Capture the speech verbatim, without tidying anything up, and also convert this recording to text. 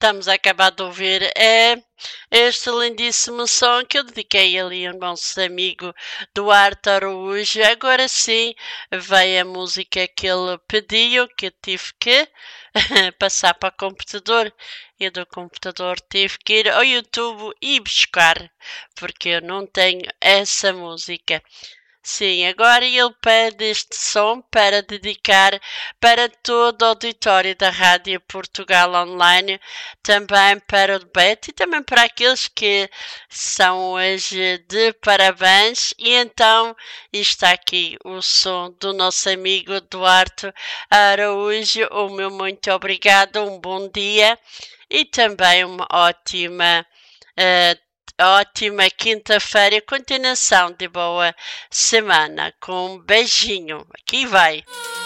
estamos a acabar de ouvir é este lindíssimo som que eu dediquei ali ao nosso amigo Duarte Araújo. Agora sim, veio a música que ele pediu, que eu tive que passar para o computador. E do computador tive que ir ao YouTube e buscar, porque eu não tenho essa música. Sim, agora ele pede este som para dedicar para todo o auditório da Rádio Portugal Online, também para o Beto e também para aqueles que são hoje de parabéns. E então está aqui o som do nosso amigo Duarte Araújo. O meu muito obrigado, um bom dia e também uma ótima uh, ótima quinta-feira e continuação de boa semana. Com um beijinho. Aqui vai.